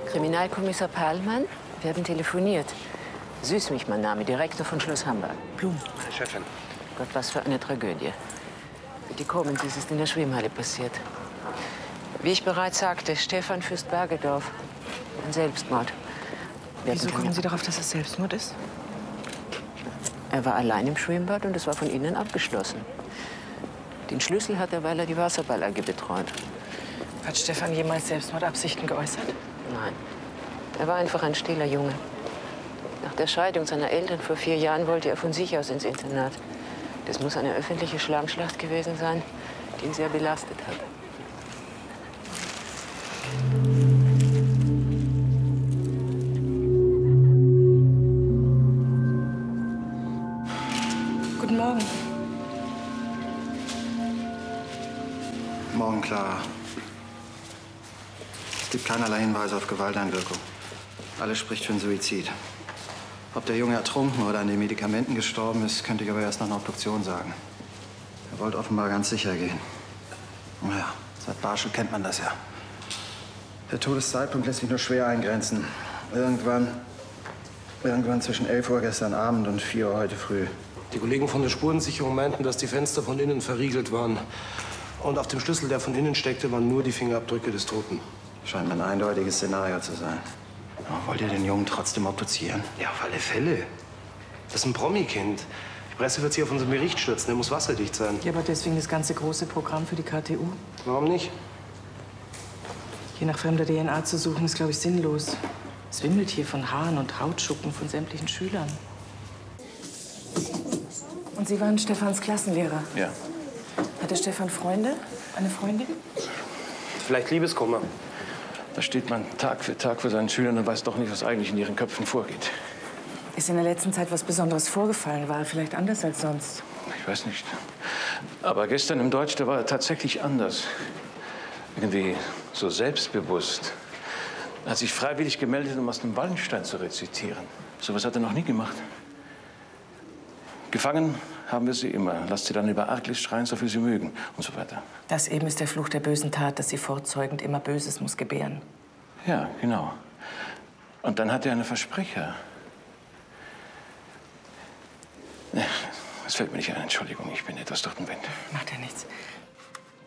Kriminalkommissar Perlmann, wir haben telefoniert. Süßmich, mein Name, Direktor von Schloss Hamburg. Blum. Meine Chefin. Gott, was für eine Tragödie. Mit die Koblenz ist es in der Schwimmhalle passiert. Wie ich bereits sagte, Stefan Fürst Bergedorf. Ein Selbstmord. Wieso kommen Sie darauf, dass es Selbstmord ist? Er war allein im Schwimmbad und es war von innen abgeschlossen. Den Schlüssel hat er, weil er die Wasserball AG betreut. Hat Stefan jemals Selbstmordabsichten geäußert? Nein. Er war einfach ein stiller Junge. Nach der Scheidung seiner Eltern vor 4 Jahren wollte er von sich aus ins Internat. Das muss eine öffentliche Schlammschlacht gewesen sein, die ihn sehr belastet hat. Guten Morgen. Morgen, Clara. Es gibt keinerlei Hinweise auf Gewalteinwirkung. Alles spricht für einen Suizid. Ob der Junge ertrunken oder an den Medikamenten gestorben ist, könnte ich aber erst nach einer Obduktion sagen. Er wollte offenbar ganz sicher gehen. Naja, seit Barschel kennt man das ja. Der Todeszeitpunkt lässt sich nur schwer eingrenzen. Irgendwann zwischen 11 Uhr gestern Abend und 4 Uhr heute früh. Die Kollegen von der Spurensicherung meinten, dass die Fenster von innen verriegelt waren. Und auf dem Schlüssel, der von innen steckte, waren nur die Fingerabdrücke des Toten. Scheint mir ein eindeutiges Szenario zu sein. Aber wollt ihr den Jungen trotzdem obduzieren? Ja, auf alle Fälle. Das ist ein Promi-Kind. Die Presse wird sich auf unseren Bericht stürzen. Der muss wasserdicht sein. Ja, aber deswegen das ganze große Programm für die KTU? Warum nicht? Hier nach fremder DNA zu suchen, ist, glaube ich, sinnlos. Es wimmelt hier von Haaren und Hautschuppen von sämtlichen Schülern. Und Sie waren Stefans Klassenlehrer? Ja. Hatte Stefan Freunde? Eine Freundin? Vielleicht Liebeskummer. Da steht man Tag für Tag vor seinen Schülern und weiß doch nicht, was eigentlich in ihren Köpfen vorgeht. Ist in der letzten Zeit was Besonderes vorgefallen? War er vielleicht anders als sonst? Ich weiß nicht. Aber gestern im Deutsch, da war er tatsächlich anders. Irgendwie so selbstbewusst. Er hat sich freiwillig gemeldet, um aus dem Wallenstein zu rezitieren. So was hat er noch nie gemacht. Gefangen haben wir sie immer. Lasst sie dann über Arglist schreien, so viel sie mögen und so weiter. Das eben ist der Fluch der bösen Tat, dass sie fortzeugend immer Böses muss gebären. Ja, genau. Und dann hat er einen Versprecher. Es fällt mir nicht ein, Entschuldigung, ich bin etwas durch den Wind. Macht ja nichts.